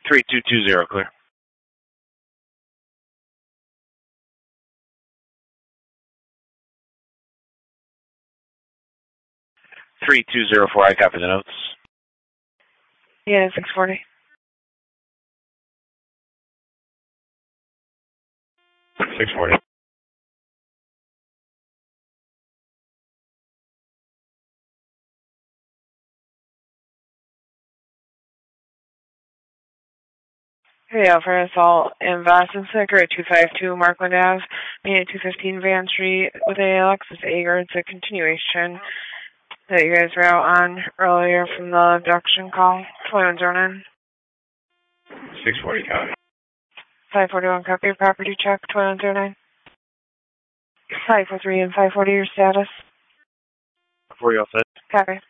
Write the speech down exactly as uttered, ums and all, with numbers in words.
three two two zero, clear. three two zero four, I copy the notes. Yeah, six forty. six forty. Hey, Alfred, assault in Boston Sticker at two five two Markland Avenue, Unit two fifteen Van Street with a Alexis Ager. It's a continuation that you guys were out on earlier from the abduction call. twenty-one oh nine. six forty, copy. five forty-one, copy your property check. twenty-one oh nine. five forty-three and five forty, your status. four, you all set? Copy.